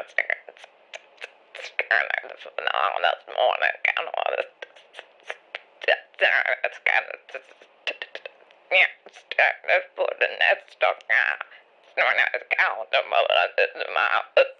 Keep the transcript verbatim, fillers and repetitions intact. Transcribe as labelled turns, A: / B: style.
A: this morning. Kind of this. It's kind of yeah. Starting to put the net stuck out. Snoring out his cow. The mother. My.